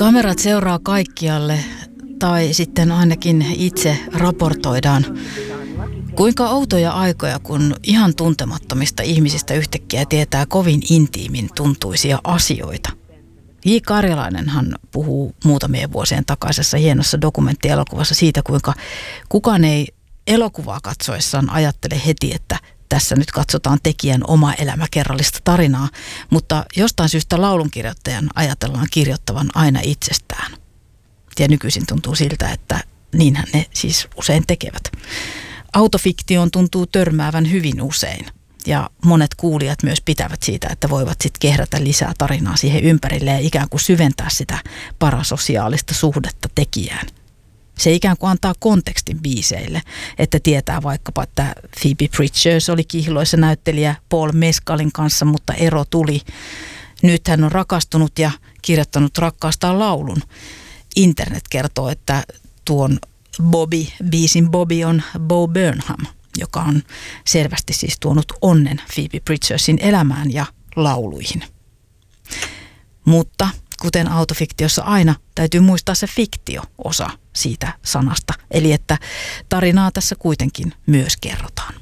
Kamerat seuraa kaikkialle, tai sitten ainakin itse raportoidaan. Kuinka outoja aikoja, kun ihan tuntemattomista ihmisistä yhtäkkiä tietää kovin intiimin tuntuisia asioita. J. Karjalainenhan puhuu muutamien vuosien takaisessa hienossa dokumenttielokuvassa siitä, kuinka kukaan ei elokuvaa katsoessaan ajattele heti, että tässä nyt katsotaan tekijän oma elämäkerrallista tarinaa, mutta jostain syystä laulunkirjoittajan ajatellaan kirjoittavan aina itsestään. Ja nykyisin tuntuu siltä, että niinhän ne siis usein tekevät. Autofiktioon tuntuu törmäävän hyvin usein. Ja monet kuulijat myös pitävät siitä, että voivat sitten kehrätä lisää tarinaa siihen ympärille ja ikään kuin syventää sitä parasosiaalista suhdetta tekijään. Se ikään kuin antaa kontekstin biiseille, että tietää vaikkapa, että Phoebe Bridgers oli kihloissa näyttelijä Paul Mescalin kanssa, mutta ero tuli. Nyt hän on rakastunut ja kirjoittanut rakkaastaan laulun. Internet kertoo, että tuon biisin Bobby on Bo Burnham, joka on selvästi siis tuonut onnen Phoebe Bridgersin elämään ja lauluihin. Mutta kuten autofiktiossa aina, täytyy muistaa se fiktio-osa siitä sanasta. Eli että tarinaa tässä kuitenkin myös kerrotaan.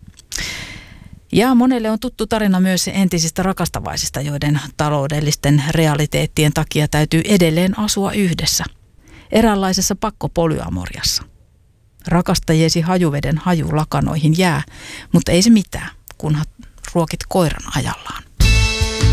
Ja monelle on tuttu tarina myös entisistä rakastavaisista, joiden taloudellisten realiteettien takia täytyy edelleen asua yhdessä. Eräänlaisessa pakkopolyamoriassa. Rakastajiesi hajuveden haju lakanoihin jää, mutta ei se mitään, kunhan ruokit koiran ajallaan.